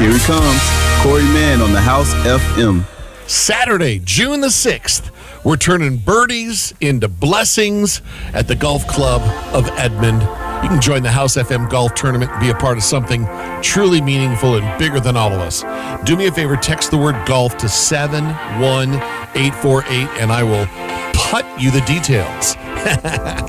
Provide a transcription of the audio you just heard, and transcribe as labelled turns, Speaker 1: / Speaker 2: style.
Speaker 1: Here he comes, Corey Mann on the House FM.
Speaker 2: Saturday, June the 6th, we're turning birdies into blessings at the Golf Club of Edmond. You can join the House FM Golf Tournament and be a part of something truly meaningful and bigger than all of us. Do me a favor, text the word golf to 71848, and I will putt you the details.